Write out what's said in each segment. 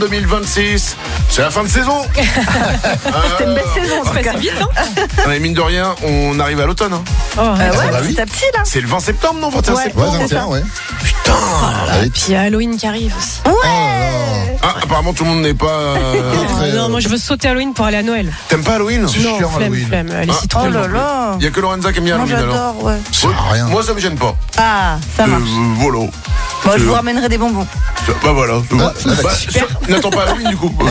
2026, c'est la fin de saison. C'était une belle saison, c'est passé vite, hein. Et mine de rien, on arrive à l'automne. Hein. Ouais, petit à petit, là. C'est le 20 septembre, non 21 septembre. 21, ouais. Putain. Et puis il y a Halloween qui arrive aussi. Ouais. Ah, apparemment tout le monde n'est pas. Non, moi je veux sauter Halloween pour aller à Noël. T'aimes pas Halloween? C'est Non, chiant, flemme, Halloween. flemme. Allez, c'est trop Oh long. là là. Il y a que Lorenza qui aime bien Moi Halloween alors. j'adore, ouais. Ça sert à rien. Moi ça me gêne pas. Ah, ça marche. Voilà. Moi je vous ramènerai des bonbons. Bah voilà. Super. N'attends pas Halloween du coup.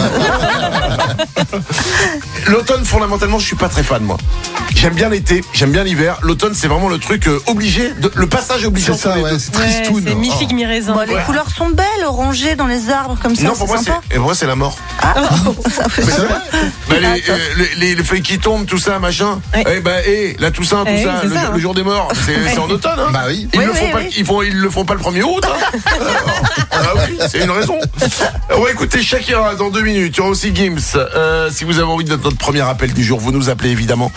L'automne, fondamentalement, je suis pas très fan moi. J'aime bien l'été, j'aime bien l'hiver. L'automne, c'est vraiment le truc obligé, le passage obligé. C'est entre ça, les ouais, deux. c'est tristoun. c'est mi-figue, mi-raisin. Bon, les couleurs sont belles, orangées dans les arbres comme ça, Non, c'est pour moi, sympa. et pour moi, c'est la mort. Ah, ça fait Mais ça. c'est vrai. Bah, les feuilles qui tombent, tout ça, machin. Ouais. La Toussaint, tout Eh ça, oui, le, c'est ça, le hein. jour des morts, c'est en automne. Hein. Bah oui. Ils Oui, le font oui, pas, oui. ils le font pas le 1er août. Hein. Ah oui, c'est une raison. On va écouter Shakira dans 2 minutes. Il y aura aussi Gims. Si vous avez envie de notre premier appel du jour, vous nous appelez évidemment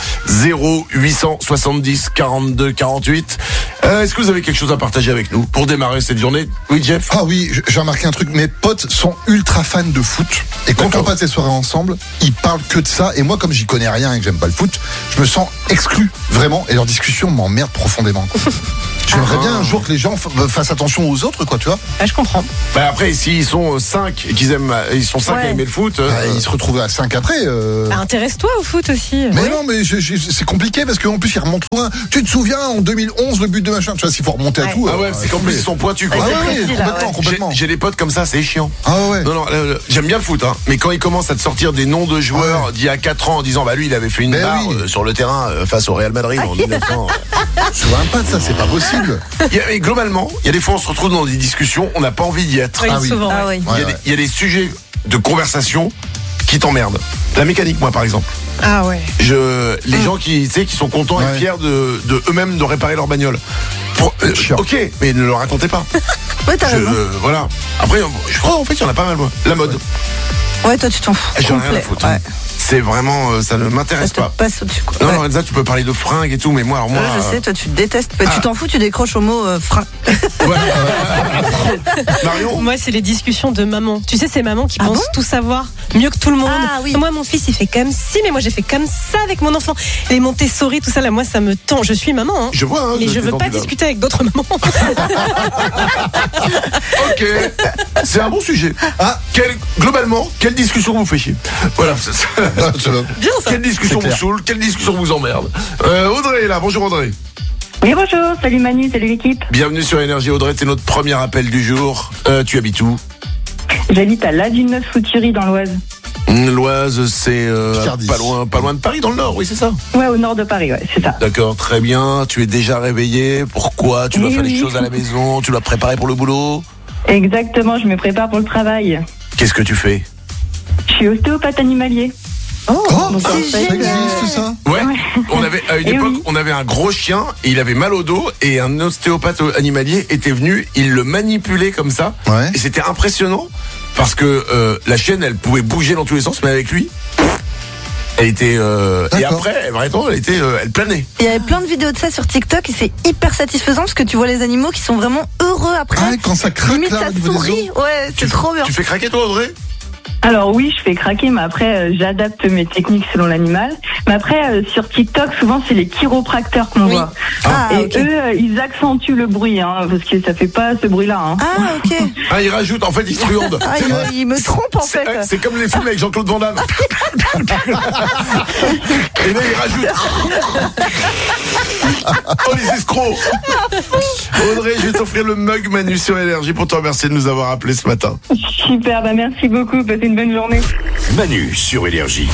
0870 42 48. Est-ce que vous avez quelque chose à partager avec nous pour démarrer cette journée? Oui, Jeff. Ah oui, j'ai remarqué un truc, mes potes sont ultra fans de foot. Et quand D'accord. on passe les soirées ensemble, ils parlent que de ça. Et moi, comme j'y connais rien et que j'aime pas le foot, je me sens exclu, vraiment. Et leur discussion m'emmerde profondément. J'aimerais bien un jour que les gens fassent attention aux autres, quoi, tu vois. Ah, je comprends. Bah après, s'ils sont 5 et qu'ils aiment, ils sont 5 à Ouais. aimer le foot. Ils se retrouvent à 5 après. Bah, intéresse-toi au foot aussi. Mais non, mais c'est compliqué parce qu'en plus, ils remontent loin. Tu te souviens, en 2011, le but de machin, tu vois, s'il faut remonter à Ouais. tout. Ah ouais, c'est qu'en plus ils sont pointus quoi. Ah c'est ouais, précis, là, complètement, ouais. complètement. J'ai des potes comme ça, c'est chiant. Ah ouais. Non, j'aime bien le foot, hein, mais quand ils commencent à te sortir des noms de joueurs d'il y a 4 ans en disant bah lui il avait fait une Mais barre oui. sur le terrain face au Real Madrid en 1900. Je souviens pas de ça, c'est pas possible. Et globalement, il y a des fois on se retrouve dans des discussions, on n'a pas envie d'y être. Oui, Ah oui. souvent. Ah ouais. oui. Il y a des- il y a des sujets de conversation qui t'emmerdent. La mécanique, moi par exemple. Ah ouais. Les gens qui, tu sais, qui sont contents et Ouais. fiers de eux-mêmes de réparer leur bagnole. Chiant. Ok, mais ne le racontez pas. Ouais, t'as raison. Voilà. Après, je crois en fait, il y en a pas mal, moi. La mode. Ouais, toi tu t'en fous. J'en ai rien à complet. foutre. Ouais. C'est vraiment, ça ne Ouais, m'intéresse te pas. passe au-dessus, quoi. Non, Ouais. Lorenza, tu peux parler de fringues et tout, mais moi, alors moi. Ouais, je sais, toi tu détestes. Bah, tu t'en fous, tu décroches au mot frein. Ouais. Marion. Moi, c'est les discussions de maman. Tu sais, c'est maman qui Ah pense bon tout savoir mieux que tout le monde. Ah oui. Moi, mon fils, il fait comme ci, mais moi, j'ai fait comme ça avec mon enfant. Les Montessori, tout ça, là, moi, ça me tend. Je suis maman, hein. Je vois, hein, Mais je t'es veux pas tendu, là. discuter avec d'autres mamans. Ok. C'est un bon sujet. Globalement, quelle discussion vous fait chier? Voilà. Bien, ça. Quelle discussion C'est vous clair. saoule? Quelle discussion vous emmerde? Audrey est là. Bonjour Audrey. Oui, bonjour, salut Manu, salut l'équipe. Bienvenue sur Énergie. Audrey, c'est notre premier appel du jour. Tu habites où? J'habite à Ladune-Neuf-Souturie dans l'Oise. L'Oise, c'est Picardie. pas loin de Paris, dans le Nord, oui, c'est ça. Ouais, au nord de Paris, ouais, c'est ça. D'accord, très bien. Tu es déjà réveillé. Pourquoi? Tu dois Oui, faire des oui. choses à la maison. Tu dois te préparer pour le boulot. Exactement, je me prépare pour le travail. Qu'est-ce que tu fais? Je suis ostéopathe animalier. Oh, Donc, ça en fait, existe ça. Ouais. On avait à une Eh époque, oui. on avait un gros chien et il avait mal au dos et un ostéopathe animalier était venu. Il le manipulait comme ça. Ouais. Et c'était impressionnant parce que la chienne, elle pouvait bouger dans tous les sens, mais avec lui, elle était. Et D'accord. après, vraiment, elle planait. Il y avait plein de vidéos de ça sur TikTok et c'est hyper satisfaisant parce que tu vois les animaux qui sont vraiment heureux après. Ah, quand ça craque Limite là, ça au niveau des sourit. os. Ouais, c'est trop bien. Tu fais craquer toi, Audrey? Alors oui, je fais craquer, mais après, j'adapte mes techniques selon l'animal. Mais après, sur TikTok, souvent, c'est les chiropracteurs qu'on Oui. voit. Ah, Et ok. eux, ils accentuent le bruit, hein, parce que ça fait pas ce bruit-là. Hein. Ah, ok. Ah, il rajoute, en fait, il truande. Ah, il me trompe en fait. C'est comme les films avec Jean-Claude Van Damme. Et là, il rajoute. Oh, les escrocs. Audrey, je vais t'offrir le mug Manu sur Énergie pour te remercier de nous avoir appelé ce matin. Super, bah merci beaucoup, passez une bonne journée. Manu sur Énergie.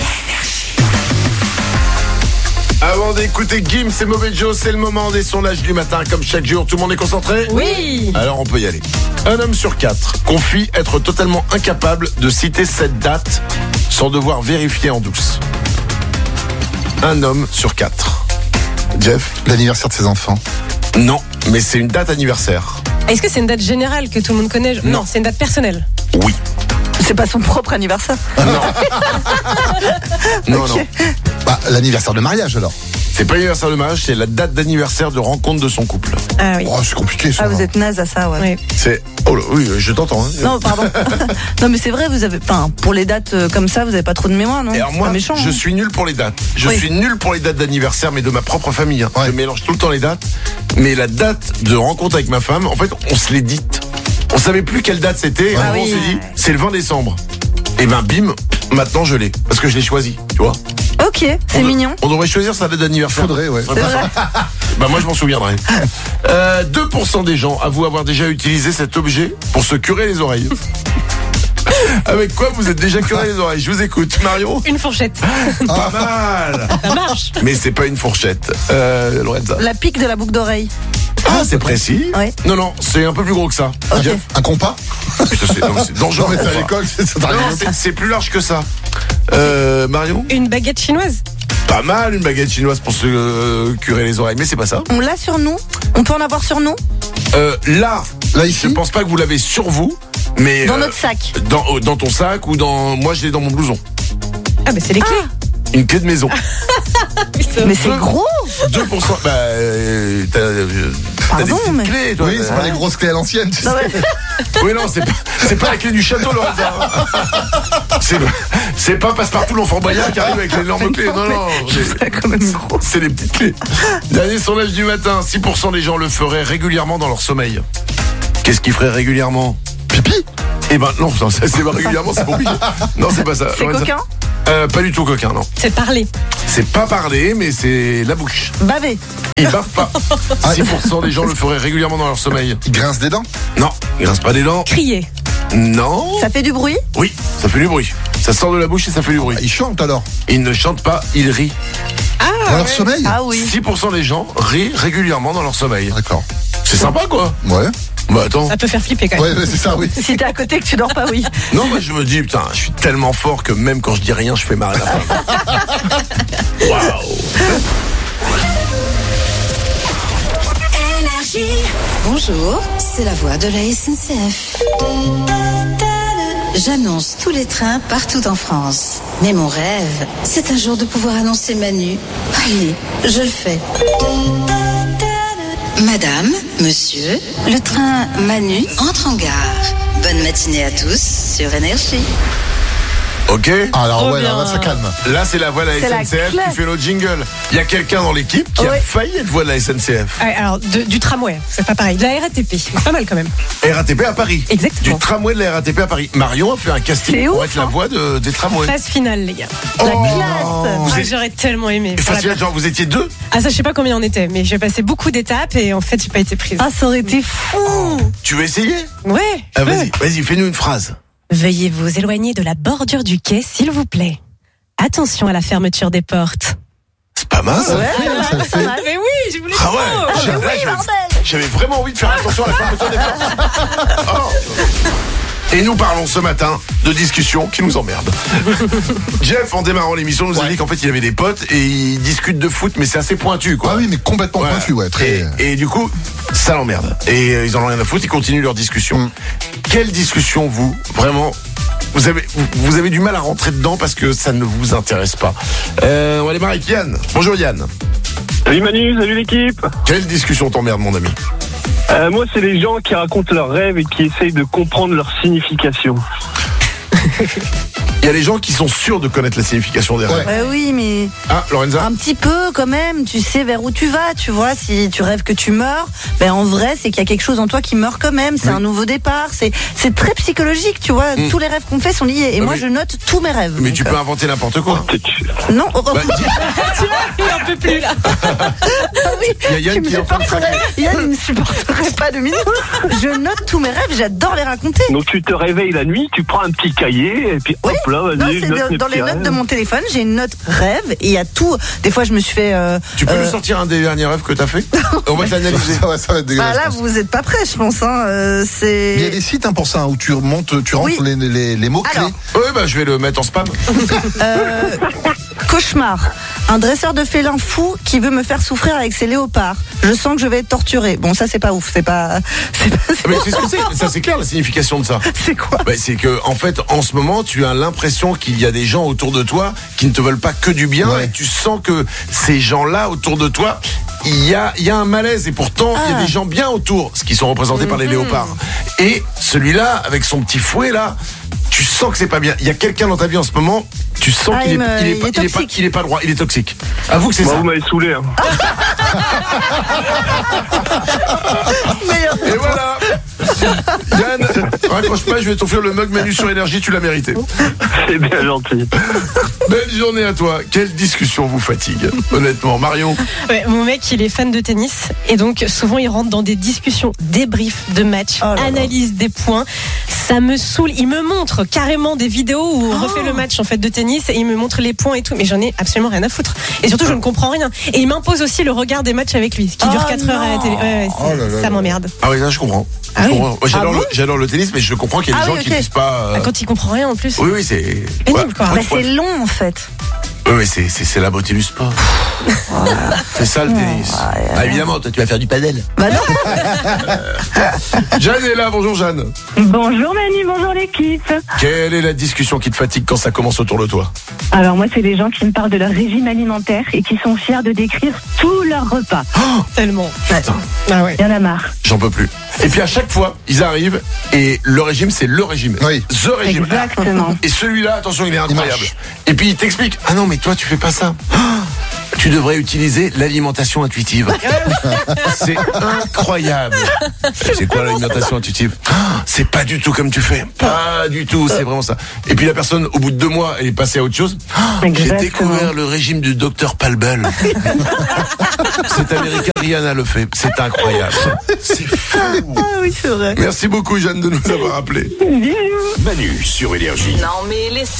Avant d'écouter Gims et Mauvais Joe, c'est le moment des sondages du matin. Comme chaque jour, tout le monde est concentré? Oui. Alors on peut y aller. Un homme sur 4 confie être totalement incapable de citer cette date sans devoir vérifier en douce. Un homme sur 4. Jeff? L'anniversaire de ses enfants. Non, mais c'est une date anniversaire. Est-ce que c'est une date générale que tout le monde connaît? Non, c'est une date personnelle. Oui. C'est pas son propre anniversaire. Non. Non, non. Bah, l'anniversaire de mariage alors. C'est pas l'anniversaire de mariage, c'est la date d'anniversaire de rencontre de son couple. Ah oui. Oh, c'est compliqué ça. Ah, vous êtes naze à ça, ouais. Oui. C'est. Oh là, oui, je t'entends. Hein. Non, pardon. Non, mais c'est vrai, vous avez. Enfin, pour les dates comme ça, vous avez pas trop de mémoire, non? Et alors C'est moi, pas méchant. je hein. suis nul pour les dates. Je Oui. suis nul pour les dates d'anniversaire, mais de ma propre famille. Hein. Ouais. Je mélange tout le temps les dates. Mais la date de rencontre avec ma femme, en fait, on se l'est dite. On savait plus quelle date c'était. Et Ah à un moment, oui. on s'est dit, c'est le 20 décembre. Et ben, bim, maintenant je l'ai. Parce que je l'ai choisi, tu vois. Ok, c'est On de- mignon. On devrait choisir sa date d'anniversaire. Faudrait, ouais. C'est vrai. Bah moi je m'en souviendrai. 2% des gens avouent avoir déjà utilisé cet objet pour se curer les oreilles. Avec quoi vous êtes déjà curé les oreilles? Je vous écoute, Marion. Une fourchette. Pas mal. Ça marche. Mais c'est pas une fourchette. Lorenza. La pique de la boucle d'oreille. Ah, c'est précis. Ouais. Non, c'est un peu plus gros que ça. Ok. Un compas? Putain, c'est Non, dangereux. mais c'est à enfin. l'école, ça Non, t'arrive. c'est plus large que ça. Marion. Une baguette chinoise. Pas mal une baguette chinoise pour se curer les oreilles, mais c'est pas ça. On l'a sur nous? On peut en avoir sur nous? Là, Là, je ici? pense pas que vous l'avez sur vous, mais Dans notre sac. dans ton sac ou dans. Moi, je l'ai dans mon blouson. Ah, bah c'est les clés. Une clé de maison. Mais c'est gros! 2%. Bah, t'as des Pardon, petites mais. clés, toi. Oui, c'est pas les grosses clés à l'ancienne, tu sais. Ah ouais. Oui, non, c'est pas la clé du château, Lorenza. C'est pas Passepartout l'enfant Boyard qui arrive avec l'énorme clé. Non, C'est quand même gros. c'est les petites clés. Dernier sondage du matin, 6% des gens le feraient régulièrement dans leur sommeil. Qu'est-ce qu'ils feraient régulièrement? Pipi? Eh ben non, ça, c'est pas régulièrement, c'est compliqué. Non, c'est pas ça. C'est Lorenza. coquin? Pas du tout coquin, non. C'est parler. C'est pas parler, mais c'est la bouche. Bavé. Ils bavent pas. 6% des gens le feraient régulièrement dans leur sommeil. Il grince des dents? Non, ils grincent pas des dents. Crier. Non. Ça fait du bruit? Oui, ça fait du bruit. Ça sort de la bouche et ça fait du bruit. Il chante alors. Ils ne chantent pas, ils rient. Dans leur sommeil? Ah oui. 6% des gens rient régulièrement dans leur sommeil. D'accord. C'est sympa, quoi. Ouais. Bah attends. Ça peut faire flipper quand même. Ouais, c'est ça, oui. Si t'es à côté que tu dors pas, oui. Non, moi je me dis, putain, je suis tellement fort que même quand je dis rien, je fais marrer la femme. Waouh. Bonjour, c'est la voix de la SNCF. J'annonce tous les trains partout en France. Mais mon rêve, c'est un jour de pouvoir annoncer Manu. Allez, je le fais. Madame, monsieur, le train Manu entre en gare. Bonne matinée à tous sur Énergie. Ok. Alors, Trop ouais, bien. là, ça calme. Là, c'est la voix de la C'est la SNCF classe. qui fait le jingle. Il y a quelqu'un dans l'équipe qui a Ouais. failli être voix de la SNCF. Ouais, alors, du tramway, c'est pas pareil. De la RATP, c'est pas mal quand même. RATP à Paris. Exactement. Du tramway de la RATP à Paris. Marion a fait un casting C'est pour ouf, être la hein. voix des tramways. Phase finale, les gars. La Oh. classe. Vous Ah, êtes- j'aurais tellement aimé. Et faire la facile, place. genre, vous étiez deux? Ah, ça, je sais pas combien on était, mais j'ai passé beaucoup d'étapes et en fait, j'ai pas été prise. Ah, ça aurait été fou. Tu veux essayer? Ouais. Ah, je peux. vas-y, fais-nous une phrase. Veuillez vous éloigner de la bordure du quai, s'il vous plaît. Attention à la fermeture des portes. C'est pas mal, ça. Ouais, ça le fait. Mais oui, je voulais Ah ouais. trop. Là, j'avais vraiment envie de faire attention à la fermeture des portes. Oh. Et nous parlons ce matin de discussions qui nous emmerdent. Jeff, en démarrant l'émission, nous a dit qu'en fait, il avait des potes et ils discutent de foot, mais c'est assez pointu, quoi. Ah oui, mais complètement Voilà. pointu, ouais. Très. Et du coup, ça l'emmerde. Et ils en ont rien à foutre, ils continuent leur discussion. Quelle discussion, vous, vraiment, vous avez du mal à rentrer dedans parce que ça ne vous intéresse pas. On va démarrer avec Yann. Bonjour Yann. Salut Manu, salut l'équipe. Quelle discussion t'emmerde, mon ami? Moi, c'est les gens qui racontent leurs rêves et qui essayent de comprendre leur signification. Il y a les gens qui sont sûrs de connaître la signification des rêves. Ouais, oui, mais Ah, Lorenza? un petit peu quand même. Tu sais vers où tu vas, tu vois. Si tu rêves que tu meurs, ben en vrai, c'est qu'il y a quelque chose en toi qui meurt quand même. C'est un nouveau départ. C'est très psychologique, tu vois. Tous les rêves qu'on fait sont liés. Et moi, mais- je note tous mes rêves. Mais Donc, tu peux inventer n'importe quoi. Non. Oh, Bah, dis- Tu vois, il en peut plus là. oui. il y a Yann Tu me qui est en fais train de peur, craquer. Yann, il ne supporterait pas 2 minutes. Je note tous mes rêves. J'adore les raconter. Donc tu te réveilles la nuit, tu prends un petit cahier et puis hop là, Non, vas-y, c'est note dans les petits notes rêves. de mon téléphone. J'ai une note rêve et il y a tout. Des fois, je me suis fait. Tu peux nous sortir un des derniers rêves que t'as fait? On va te l'analyser. Ça va être Bah dégueulasse. là, je pense. vous êtes pas prêts, je pense. Hein. Mais il y a des sites pour ça, où tu rentres Oui. les mots-clés. Alors. Oui, bah je vais le mettre en spam. Cauchemar. Un dresseur de félin fou qui veut me faire souffrir avec ses léopards. Je sens que je vais être torturée. Bon, ça c'est pas ouf, c'est pas. Mais c'est ce que c'est. Ça, c'est clair, la signification de ça. C'est quoi? C'est que, en fait, en ce moment, tu as l'impression qu'il y a des gens autour de toi qui ne te veulent pas que du bien, Ouais. et tu sens que ces gens-là autour de toi, il y a un malaise, et pourtant, il y a des gens bien autour, ce qui sont représentés par les léopards. Et celui-là, avec son petit fouet, là, tu sens que c'est pas bien. Il y a quelqu'un dans ta vie en ce moment, tu sens qu'il est pas droit, il est toxique. Avoue que c'est Moi, ça. vous m'avez saoulé. Hein. Et voilà. Yann, raccroche pas, je vais t'offrir le mug Manu sur Énergie, tu l'as mérité. C'est bien gentil. Belle journée à toi. Quelle discussion vous fatigue, honnêtement, Marion? Ouais, mon mec, il est fan de tennis et donc souvent il rentre dans des discussions, débriefs de matchs, analyse des points. Ça me saoule. Il me montre carrément des vidéos où on refait le match en fait de tennis et il me montre les points et tout, mais j'en ai absolument rien à foutre. Et surtout, je ne comprends rien. Et il m'impose aussi le regard des matchs avec lui, qui dure 4 heures à la télé. Ça m'emmerde. Ah oui, ça je comprends. Ah oui. Moi, j'adore le tennis, mais je comprends qu'il y a des gens qui disent pas. Quand il comprend rien en plus. Oui, c'est. Pénible, quoi. Bah, c'est long en fait. Oui, c'est la beauté du sport. C'est ça le tennis. Évidemment, toi tu vas faire du padel. Bah non. Jeanne est là, bonjour Jeanne. Bonjour Manu, bonjour l'équipe. Quelle est la discussion qui te fatigue quand ça commence autour de toi? Alors moi, c'est les gens qui me parlent de leur régime alimentaire et qui sont fiers de décrire tous leurs repas. Tellement. Putain, Ah ouais. Il y en a marre. j'en peux plus. Et puis à chaque fois, ils arrivent et le régime, c'est le régime. Oui. The régime. Exactement. Et celui-là, attention, il est incroyable. marche. Et puis il t'explique, ah non, mais toi, tu fais pas ça. Tu devrais utiliser l'alimentation intuitive. C'est incroyable. C'est quoi l'alimentation intuitive? C'est pas du tout comme tu fais. Pas du tout, c'est vraiment ça. Et puis la personne, au bout de 2 mois, elle est passée à autre chose. J'ai Exactement. découvert le régime du Dr Palbel. Cet américain, Rihanna le fait. C'est incroyable. C'est fou. Ah oui, c'est vrai. Merci beaucoup, Jeanne, de nous avoir appelés. Bisous. Manu sur Énergie. Non mais laissez